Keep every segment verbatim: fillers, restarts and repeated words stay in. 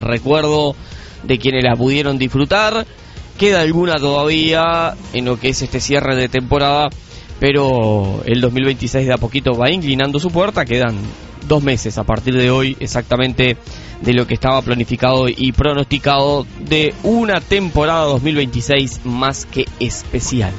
recuerdo de quienes la pudieron disfrutar. Queda alguna todavía en lo que es este cierre de temporada, pero el dos mil veintiséis de a poquito va inclinando su puerta. Quedan dos meses a partir de hoy exactamente de lo que estaba planificado y pronosticado de una temporada dos mil veintiséis más que especial.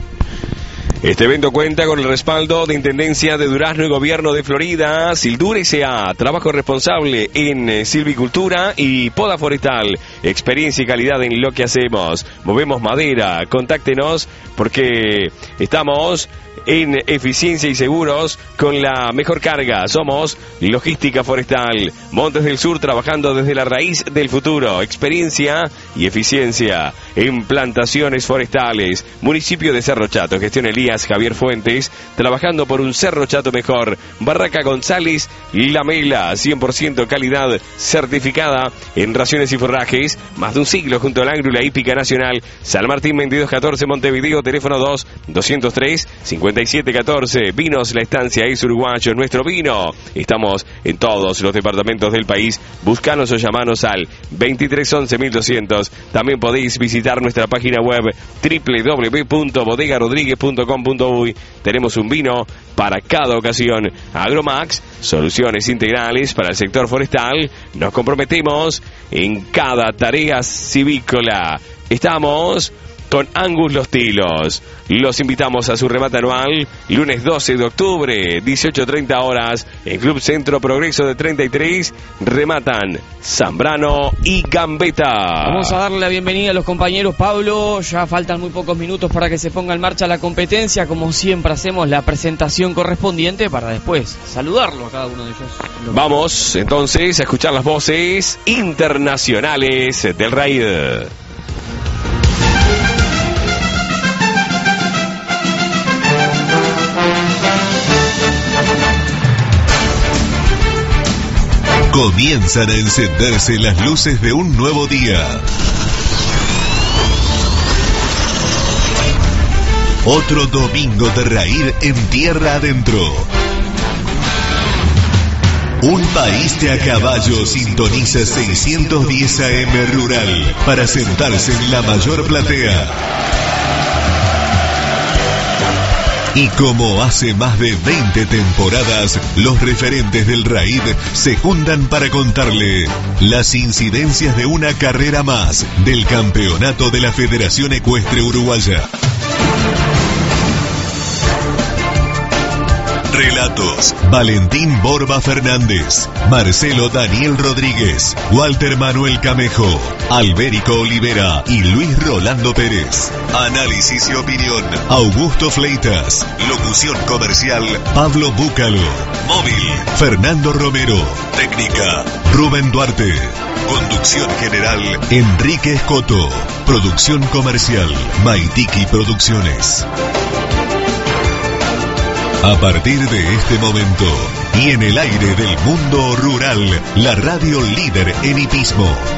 Este evento cuenta con el respaldo de Intendencia de Durazno y Gobierno de Florida, Sildur S A, trabajo responsable en silvicultura y poda forestal, experiencia y calidad en lo que hacemos. Movemos madera, contáctenos porque estamos en eficiencia y seguros con la mejor carga. Somos Logística Forestal, Montes del Sur, trabajando desde la raíz del futuro. Experiencia y eficiencia en plantaciones forestales. Municipio de Cerro Chato, gestión Elías Javier Fuentes, trabajando por un Cerro Chato mejor. Barraca González Lamela, cien por ciento calidad certificada en raciones y forrajes. Más de un siglo junto al Agro y la Hípica Nacional. San Martín veintidós catorce Montevideo, teléfono dos, doscientos tres, cincuenta y siete catorce. Vinos La Estancia es uruguayo, nuestro vino. Estamos en todos los departamentos del país. Búscanos o llamanos al veintitrés once mil doscientos. También podéis visitar nuestra página web doble u doble u doble u punto bodega rodríguez punto com punto uy. Tenemos un vino para cada ocasión. Agromax, soluciones integrales para el sector forestal. Nos comprometemos en cada tarea civícola. Estamos con Angus Los Tilos. Los invitamos a su remate anual, lunes doce de octubre, dieciocho treinta horas, en Club Centro Progreso de treinta y tres. Rematan Zambrano y Gambetta. Vamos a darle la bienvenida a los compañeros. Pablo, ya faltan muy pocos minutos para que se ponga en marcha la competencia. Como siempre hacemos la presentación correspondiente para después saludarlo a cada uno de ellos. Vamos entonces a escuchar las voces internacionales del Raid. Comienzan a encenderse las luces de un nuevo día. Otro domingo de Raid en tierra adentro. Un país de a caballo sintoniza seiscientos diez A M Rural para sentarse en la mayor platea. Y como hace más de veinte temporadas, los referentes del Raid se juntan para contarle las incidencias de una carrera más del campeonato de la Federación Ecuestre Uruguaya. Relatos: Valentín Borba Fernández, Marcelo Daniel Rodríguez, Walter Manuel Camejo, Albérico Olivera y Luis Rolando Pérez. Análisis y opinión: Augusto Fleitas. Locución comercial: Pablo Búcalo. Móvil: Fernando Romero. Técnica: Rubén Duarte. Conducción general: Enrique Escoto. Producción comercial: Maitiki Producciones. A partir de este momento, y en el aire del mundo rural, la radio líder en hipismo,